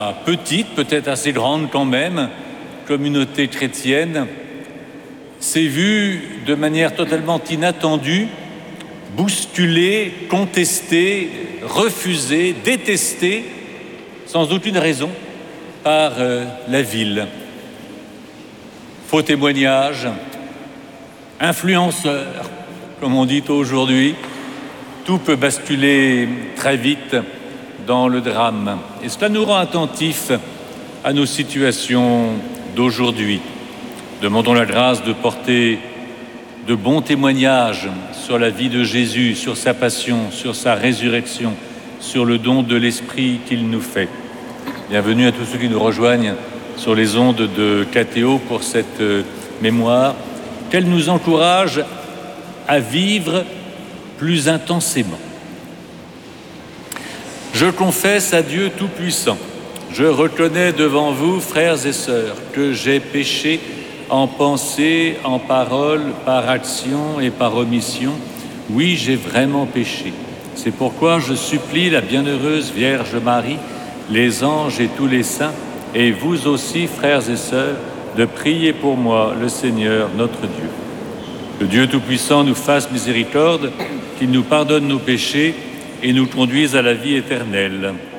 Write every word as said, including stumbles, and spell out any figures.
petite, peut-être assez grande quand même, communauté chrétienne, s'est vue de manière totalement inattendue, bousculée, contestée, refusée, détestée, sans aucune raison, par euh, la ville. Faux témoignages, influenceurs, comme on dit aujourd'hui, tout peut basculer très vite dans le drame. Et cela nous rend attentifs à nos situations d'aujourd'hui. Demandons la grâce de porter de bons témoignages sur la vie de Jésus, sur sa passion, sur sa résurrection, sur le don de l'Esprit qu'il nous fait. Bienvenue à tous ceux qui nous rejoignent sur les ondes de K T O pour cette mémoire, qu'elle nous encourage à vivre plus intensément. Je confesse à Dieu Tout-Puissant, je reconnais devant vous, frères et sœurs, que j'ai péché en pensée, en parole, par action et par omission. Oui, j'ai vraiment péché. C'est pourquoi je supplie la bienheureuse Vierge Marie, les anges et tous les saints, et vous aussi, frères et sœurs, de prier pour moi, le Seigneur, notre Dieu. Que Dieu Tout-Puissant nous fasse miséricorde, qu'il nous pardonne nos péchés et nous conduise à la vie éternelle.